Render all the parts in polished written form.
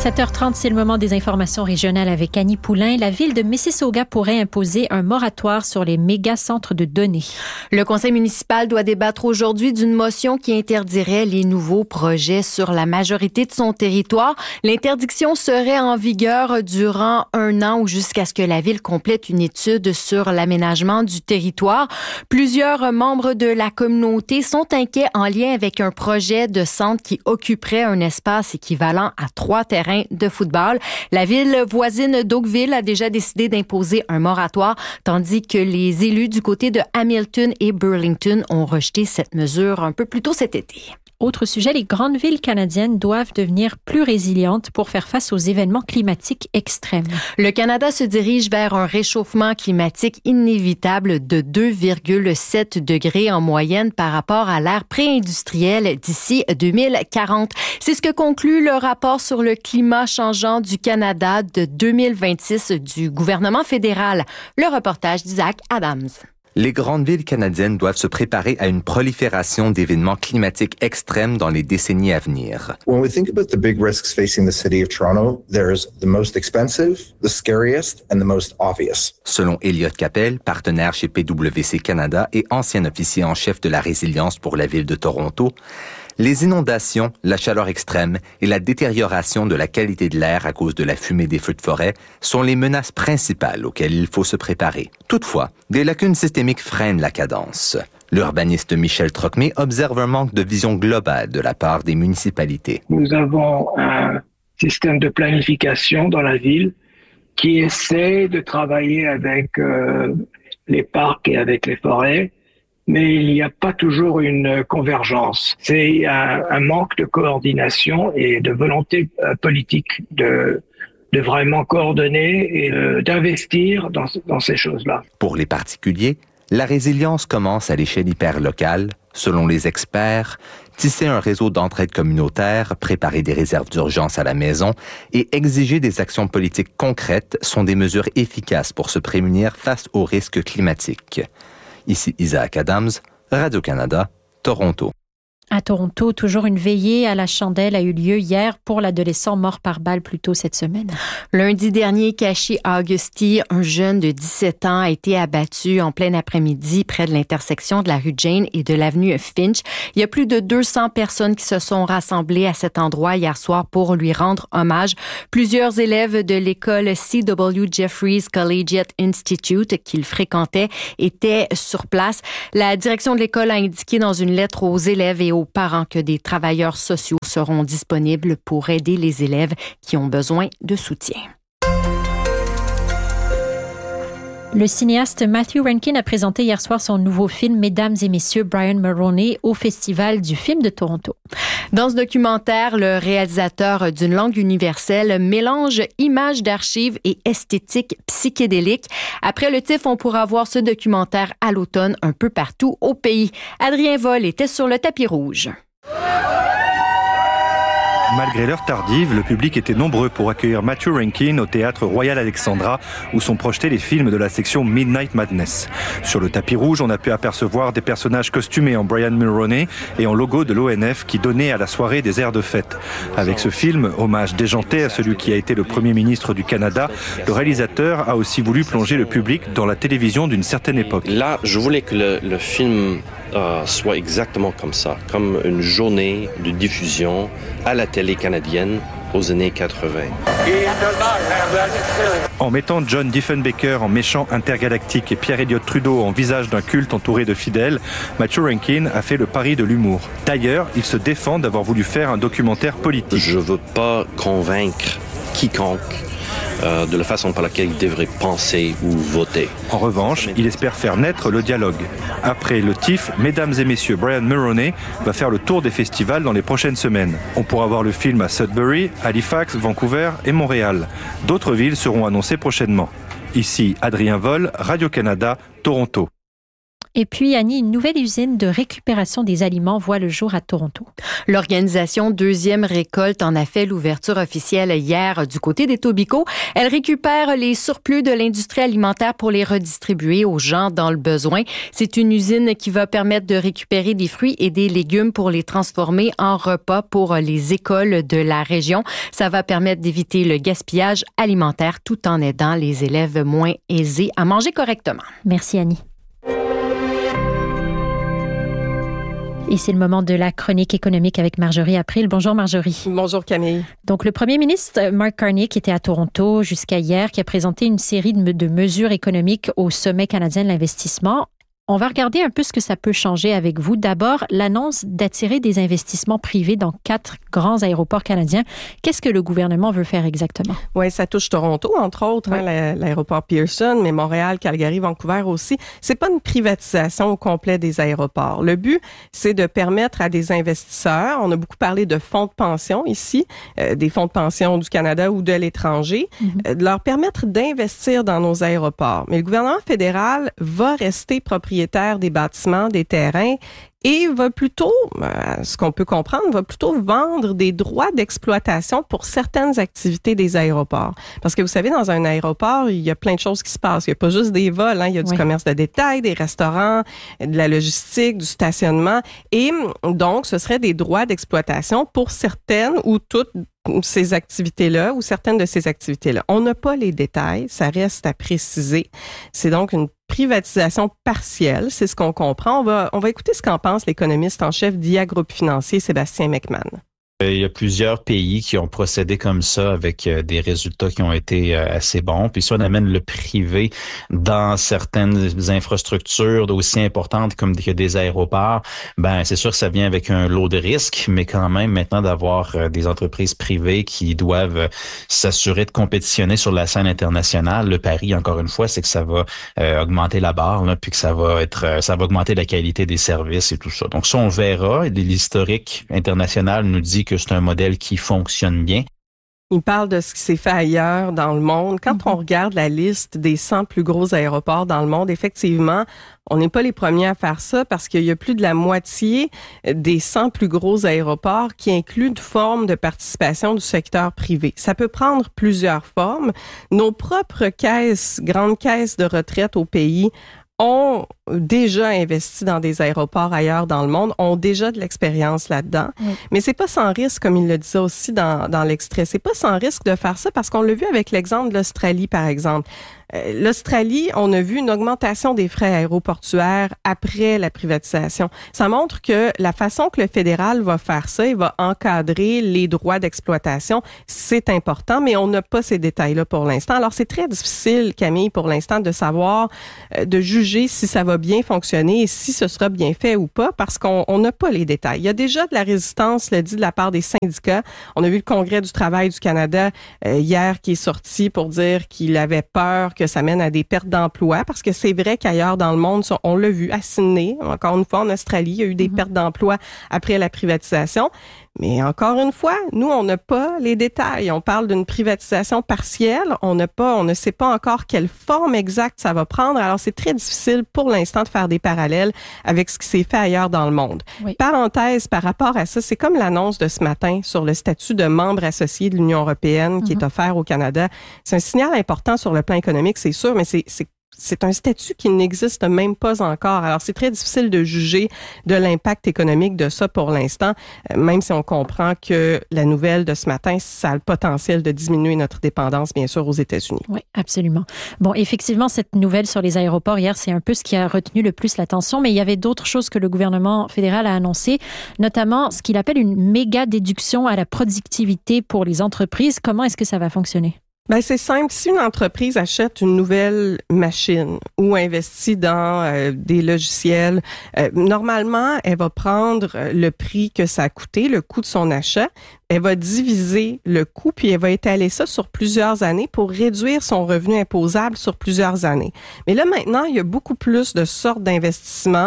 7h30, c'est le moment des informations régionales avec Annie Poulain. La ville de Mississauga pourrait imposer un moratoire sur les méga-centres de données. Le conseil municipal doit débattre aujourd'hui d'une motion qui interdirait les nouveaux projets sur la majorité de son territoire. L'interdiction serait en vigueur durant 1 an ou jusqu'à ce que la ville complète une étude sur l'aménagement du territoire. Plusieurs membres de la communauté sont inquiets en lien avec un projet de centre qui occuperait un espace équivalent à 3 terrains de football. La ville voisine d'Oakville a déjà décidé d'imposer un moratoire, tandis que les élus du côté de Hamilton et Burlington ont rejeté cette mesure un peu plus tôt cet été. Autre sujet, les grandes villes canadiennes doivent devenir plus résilientes pour faire face aux événements climatiques extrêmes. Le Canada se dirige vers un réchauffement climatique inévitable de 2,7 degrés en moyenne par rapport à l'ère pré-industrielle d'ici 2040. C'est ce que conclut le rapport sur le climat changeant du Canada de 2026 du gouvernement fédéral. Le reportage d'Isaac Adams. Les grandes villes canadiennes doivent se préparer à une prolifération d'événements climatiques extrêmes dans les décennies à venir. When we think about the big risks facing the city of Toronto, there's the most expensive, the scariest, and the most obvious. Selon Elliot Capel, partenaire chez PwC Canada et ancien officier en chef de la résilience pour la ville de Toronto, les inondations, la chaleur extrême et la détérioration de la qualité de l'air à cause de la fumée des feux de forêt sont les menaces principales auxquelles il faut se préparer. Toutefois, des lacunes systémiques freinent la cadence. L'urbaniste Michel Trocmé observe un manque de vision globale de la part des municipalités. Nous avons un système de planification dans la ville qui essaie de travailler avec les parcs et avec les forêts, mais il n'y a pas toujours une convergence. C'est un manque de coordination et de volonté politique de vraiment coordonner et d'investir dans ces choses-là. Pour les particuliers, la résilience commence à l'échelle hyperlocale. Selon les experts, tisser un réseau d'entraide communautaire, préparer des réserves d'urgence à la maison et exiger des actions politiques concrètes sont des mesures efficaces pour se prémunir face aux risques climatiques. Ici Isaac Adams, Radio-Canada, Toronto. À Toronto, toujours une veillée à la chandelle a eu lieu hier pour l'adolescent mort par balle plus tôt cette semaine. Lundi dernier, Kashi Augusti, un jeune de 17 ans, a été abattu en plein après-midi près de l'intersection de la rue Jane et de l'avenue Finch. Il y a plus de 200 personnes qui se sont rassemblées à cet endroit hier soir pour lui rendre hommage. Plusieurs élèves de l'école C.W. Jeffries Collegiate Institute qu'il fréquentait étaient sur place. La direction de l'école a indiqué dans une lettre aux élèves et aux parents que des travailleurs sociaux seront disponibles pour aider les élèves qui ont besoin de soutien. Le cinéaste Matthew Rankin a présenté hier soir son nouveau film « Mesdames et Messieurs Brian Mulroney » au Festival du film de Toronto. Dans ce documentaire, le réalisateur d'une langue universelle mélange images d'archives et esthétique psychédélique. Après le TIFF, on pourra voir ce documentaire à l'automne un peu partout au pays. Adrien Vol était sur le tapis rouge. Malgré l'heure tardive, le public était nombreux pour accueillir Matthew Rankin au Théâtre Royal Alexandra, où sont projetés les films de la section Midnight Madness. Sur le tapis rouge, on a pu apercevoir des personnages costumés en Brian Mulroney et en logo de l'ONF qui donnaient à la soirée des airs de fête. Avec ce film, hommage déjanté à celui qui a été le Premier ministre du Canada, le réalisateur a aussi voulu plonger le public dans la télévision d'une certaine époque. Là, je voulais que le film soit exactement comme ça, comme une journée de diffusion à la télé canadienne aux années 80. En mettant John Diefenbaker en méchant intergalactique et Pierre Elliott Trudeau en visage d'un culte entouré de fidèles, Matthew Rankin a fait le pari de l'humour. D'ailleurs, il se défend d'avoir voulu faire un documentaire politique. Je veux pas convaincre quiconque de la façon par laquelle il devrait penser ou voter. En revanche, il espère faire naître le dialogue. Après le TIFF, Mesdames et Messieurs Brian Mulroney va faire le tour des festivals dans les prochaines semaines. On pourra voir le film à Sudbury, Halifax, Vancouver et Montréal. D'autres villes seront annoncées prochainement. Ici Adrien Vol, Radio-Canada, Toronto. Et puis, Annie, une nouvelle usine de récupération des aliments voit le jour à Toronto. L'organisation Deuxième Récolte en a fait l'ouverture officielle hier du côté d'Etobicoke. Elle récupère les surplus de l'industrie alimentaire pour les redistribuer aux gens dans le besoin. C'est une usine qui va permettre de récupérer des fruits et des légumes pour les transformer en repas pour les écoles de la région. Ça va permettre d'éviter le gaspillage alimentaire tout en aidant les élèves moins aisés à manger correctement. Merci, Annie. Et c'est le moment de la chronique économique avec Marjorie April. Bonjour Marjorie. Bonjour Camille. Donc le premier ministre Mark Carney qui était à Toronto jusqu'à hier, qui a présenté une série de mesures économiques au sommet canadien de l'investissement. On va regarder un peu ce que ça peut changer avec vous. D'abord, l'annonce d'attirer des investissements privés dans 4 grands aéroports canadiens. Qu'est-ce que le gouvernement veut faire exactement? Oui, ça touche Toronto, entre autres, oui. L'aéroport Pearson, mais Montréal, Calgary, Vancouver aussi. C'est pas une privatisation au complet des aéroports. Le but, c'est de permettre à des investisseurs, on a beaucoup parlé de fonds de pension ici, des fonds de pension du Canada ou de l'étranger, de leur permettre d'investir dans nos aéroports. Mais le gouvernement fédéral va rester propriétaire des bâtiments, des terrains, et va plutôt, ce qu'on peut comprendre, va plutôt vendre des droits d'exploitation pour certaines activités des aéroports. Parce que vous savez, dans un aéroport, il y a plein de choses qui se passent. Il n'y a pas juste des vols, il y a du commerce de détail, des restaurants, de la logistique, du stationnement. Et donc, ce serait des droits d'exploitation pour certaines ou toutes ces activités-là ou certaines de ces activités-là. On n'a pas les détails, ça reste à préciser. C'est donc une privatisation partielle, c'est ce qu'on comprend. On va écouter ce qu'en pense l'économiste en chef d'IA Groupe Financier, Sébastien McMahon. Il y a plusieurs pays qui ont procédé comme ça avec des résultats qui ont été assez bons. Puis si on amène le privé dans certaines infrastructures aussi importantes comme des aéroports, ben c'est sûr que ça vient avec un lot de risques, mais quand même maintenant d'avoir des entreprises privées qui doivent s'assurer de compétitionner sur la scène internationale, le pari, encore une fois, c'est que ça va augmenter la barre, là, puis que ça va augmenter la qualité des services et tout ça. Donc ça, on verra. L'historique international nous dit que c'est un modèle qui fonctionne bien. Il parle de ce qui s'est fait ailleurs dans le monde. Quand on regarde la liste des 100 plus gros aéroports dans le monde, effectivement, on n'est pas les premiers à faire ça parce qu'il y a plus de la moitié des 100 plus gros aéroports qui incluent une forme de participation du secteur privé. Ça peut prendre plusieurs formes. Nos propres grandes caisses de retraite au pays ont déjà investi dans des aéroports ailleurs dans le monde, ont déjà de l'expérience là-dedans. Oui. Mais c'est pas sans risque, comme il le disait aussi dans l'extrait. C'est pas sans risque de faire ça parce qu'on l'a vu avec l'exemple de l'Australie, par exemple. L'Australie, on a vu une augmentation des frais aéroportuaires après la privatisation. Ça montre que la façon que le fédéral va faire ça, il va encadrer les droits d'exploitation. C'est important, mais on n'a pas ces détails-là pour l'instant. Alors, c'est très difficile, Camille, pour l'instant, de savoir, de juger si ça va bien fonctionner et si ce sera bien fait ou pas, parce qu'on n'a pas les détails. Il y a déjà de la résistance, le dit, de la part des syndicats. On a vu le Congrès du travail du Canada hier qui est sorti pour dire qu'il avait peur que ça mène à des pertes d'emplois, parce que c'est vrai qu'ailleurs dans le monde, on l'a vu, à Sydney, encore une fois en Australie, il y a eu des pertes d'emplois après la privatisation. Mais encore une fois, nous, on n'a pas les détails. On parle d'une privatisation partielle. On ne sait pas encore quelle forme exacte ça va prendre. Alors, c'est très difficile pour l'instant de faire des parallèles avec ce qui s'est fait ailleurs dans le monde. Oui. Parenthèse par rapport à ça, c'est comme l'annonce de ce matin sur le statut de membre associé de l'Union européenne qui est offert au Canada. C'est un signal important sur le plan économique, c'est sûr, mais c'est un statut qui n'existe même pas encore. Alors, c'est très difficile de juger de l'impact économique de ça pour l'instant, même si on comprend que la nouvelle de ce matin, ça a le potentiel de diminuer notre dépendance, bien sûr, aux États-Unis. Oui, absolument. Bon, effectivement, cette nouvelle sur les aéroports hier, c'est un peu ce qui a retenu le plus l'attention, mais il y avait d'autres choses que le gouvernement fédéral a annoncées, notamment ce qu'il appelle une méga déduction à la productivité pour les entreprises. Comment est-ce que ça va fonctionner? Ben c'est simple. Si une entreprise achète une nouvelle machine ou investit dans des logiciels, normalement, elle va prendre le prix que ça a coûté, le coût de son achat. Elle va diviser le coût, puis elle va étaler ça sur plusieurs années pour réduire son revenu imposable sur plusieurs années. Mais là, maintenant, il y a beaucoup plus de sortes d'investissements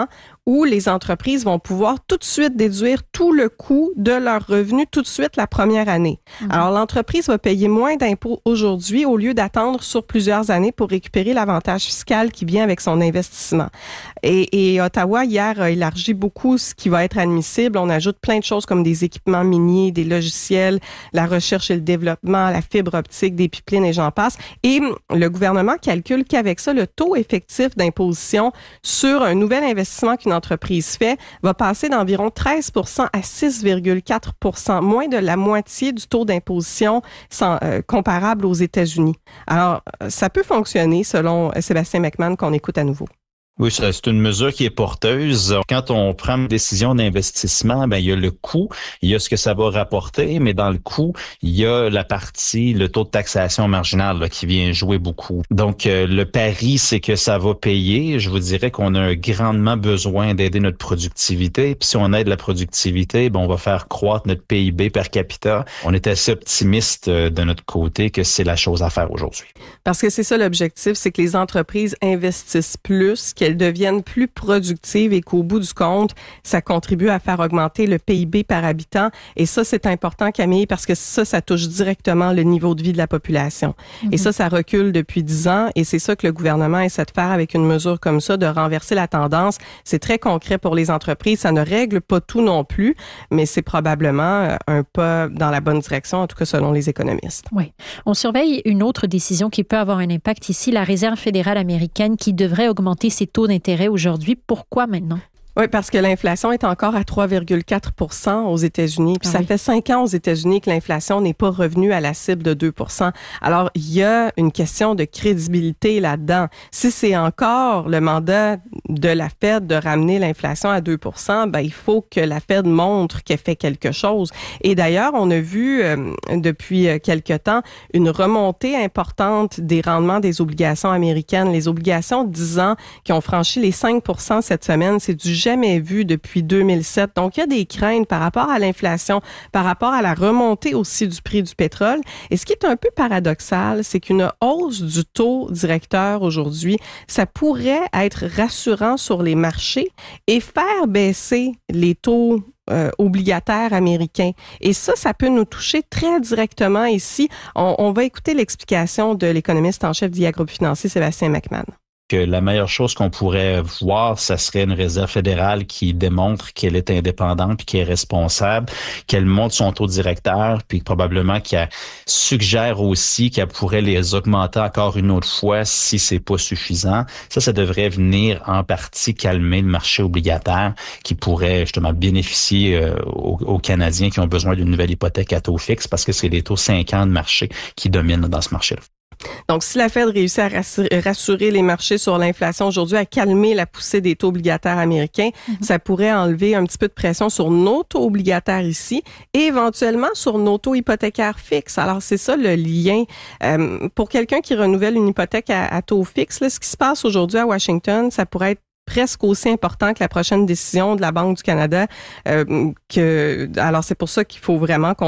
où les entreprises vont pouvoir tout de suite déduire tout le coût de leurs revenus tout de suite la première année. Alors, l'entreprise va payer moins d'impôts aujourd'hui au lieu d'attendre sur plusieurs années pour récupérer l'avantage fiscal qui vient avec son investissement. Et Ottawa, hier, a élargi beaucoup ce qui va être admissible. On ajoute plein de choses comme des équipements miniers, des logiciels, la recherche et le développement, la fibre optique, des pipelines et j'en passe. Et le gouvernement calcule qu'avec ça, le taux effectif d'imposition sur un nouvel investissement qu'une entreprise fait va passer d'environ 13 à 6,4 moins de la moitié du taux d'imposition comparable aux États-Unis. Alors, ça peut fonctionner selon Sébastien McMahon qu'on écoute à nouveau. Oui, c'est une mesure qui est porteuse. Quand on prend une décision d'investissement, il y a le coût, il y a ce que ça va rapporter, mais dans le coût, il y a la partie, le taux de taxation marginal là, qui vient jouer beaucoup. Donc, le pari, c'est que ça va payer. Je vous dirais qu'on a grandement besoin d'aider notre productivité. Puis si on aide la productivité, on va faire croître notre PIB per capita. On est assez optimiste de notre côté que c'est la chose à faire aujourd'hui. Parce que c'est ça l'objectif, c'est que les entreprises investissent plus, qu'elles deviennent plus productives et qu'au bout du compte, ça contribue à faire augmenter le PIB par habitant. Et ça, c'est important, Camille, parce que ça touche directement le niveau de vie de la population. Et ça recule depuis 10 ans. Et c'est ça que le gouvernement essaie de faire avec une mesure comme ça, de renverser la tendance. C'est très concret pour les entreprises. Ça ne règle pas tout non plus, mais c'est probablement un pas dans la bonne direction, en tout cas selon les économistes. Oui. On surveille une autre décision qui peut avoir un impact ici, la Réserve fédérale américaine qui devrait augmenter ses taux d'intérêt aujourd'hui. Pourquoi maintenant? Oui, parce que l'inflation est encore à 3,4 aux États-Unis. Puis ça fait 5 ans aux États-Unis que l'inflation n'est pas revenue à la cible de 2 Alors, il y a une question de crédibilité là-dedans. Si c'est encore le mandat de la Fed de ramener l'inflation à 2 il faut que la Fed montre qu'elle fait quelque chose. Et d'ailleurs, on a vu depuis quelque temps une remontée importante des rendements des obligations américaines. Les obligations de 10 ans qui ont franchi les 5 cette semaine, c'est du jamais vu depuis 2007. Donc, il y a des craintes par rapport à l'inflation, par rapport à la remontée aussi du prix du pétrole. Et ce qui est un peu paradoxal, c'est qu'une hausse du taux directeur aujourd'hui, ça pourrait être rassurant sur les marchés et faire baisser les taux obligataires américains. Et ça peut nous toucher très directement ici. On va écouter l'explication de l'économiste en chef d'IA Groupe Financier, Sébastien McMahon. Que la meilleure chose qu'on pourrait voir, ça serait une réserve fédérale qui démontre qu'elle est indépendante puis qu'elle est responsable, qu'elle monte son taux directeur puis probablement qu'elle suggère aussi qu'elle pourrait les augmenter encore une autre fois si c'est pas suffisant. Ça devrait venir en partie calmer le marché obligataire qui pourrait justement bénéficier aux Canadiens qui ont besoin d'une nouvelle hypothèque à taux fixe parce que c'est les taux 5 ans de marché qui dominent dans ce marché-là. Donc, si la Fed réussit à rassurer les marchés sur l'inflation aujourd'hui, à calmer la poussée des taux obligataires américains, ça pourrait enlever un petit peu de pression sur nos taux obligataires ici et éventuellement sur nos taux hypothécaires fixes. Alors, c'est ça le lien. Pour quelqu'un qui renouvelle une hypothèque à taux fixe, là, ce qui se passe aujourd'hui à Washington, ça pourrait être presque aussi important que la prochaine décision de la Banque du Canada. Alors, c'est pour ça qu'il faut vraiment qu'on